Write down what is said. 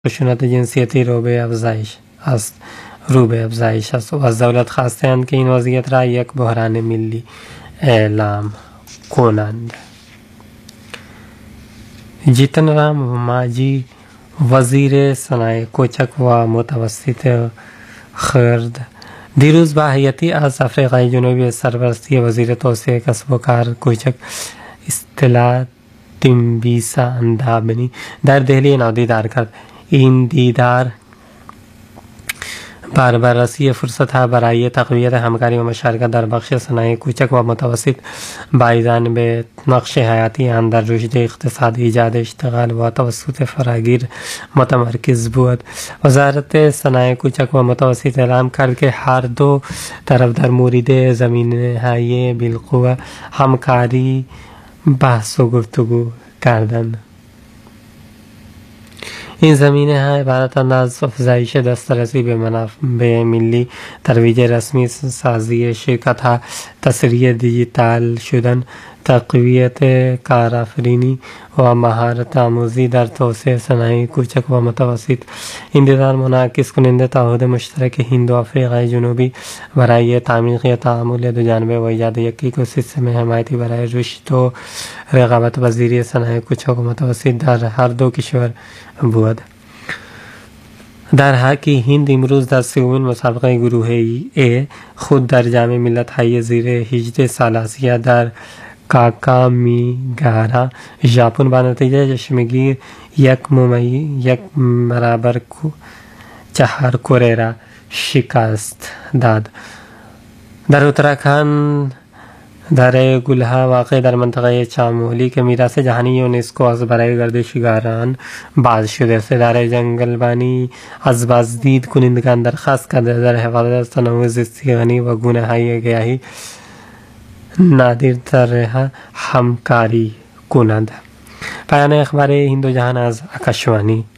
خشونت جنسیتی رو به افزایش است و از دولت خواستند که این وضعیت را یک بحران ملی اعلام کنند. جیتن رام ماجی وزیر صنایع کوچک و متوسط خرد دیروز با هیئتی از آفریقای جنوبی به سرپرستی وزیر توسعه کسب و کار کوچک اصطلاح تیمبیسا اندابنی در دهلی نو دیدار کرد. این دیدار بررسی فرصت‌ها برای تقویت همکاری و مشارکت در بخش صنایع کوچک و متوسط پایدار به نقش حیاتی آن در رشد اقتصاد، ایجاد اشتغال و توسط فراگیر متمرکز بود. وزارت صنایع کوچک و متوسط اعلام کرد که هر دو طرف در مورد زمینه‌های بالقوه همکاری بحث و گفتگو کردند. این زمینه‌ها عبارتند از افزایش دسترسی به منابع ملی، ترویج رسمی سازی شرکت‌ها، تسریع دیجیتال شدن، تقویت کارآفرینی و مهارت آموزی در توسعه صنایع کوچک و متوسط. این دیدار منعکس کننده تعهد مشترک هند و آفریقای جنوبی برای تعمیق تعامل دوجانبه و ایجاد یک اکوسیستم حمایتی برای رشد و رقابت پذیری صنایع کوچک و متوسط در هر دو کشور بود. در حالی که هند امروز در سومین مسابقه گروه A خود در جام ملت‌های زیر 18 سال آسیا در کاکامیگارا ژاپن با نتیجه چشمگیر 1-4 کره را شکست داد. در اتراکند دره گلها واقع در منطقه چامولی که میراث جهانی یونسکو از برای گردشگران باز شده است. اداره جنگلبانی از بازدید کنندگان درخواست کرده در حفاظت از تنوع زیستی غنی و گونه‌های گیاهی نادرتر همکاری کنند. پایان اخبار هندو جهان از آکاشوانی.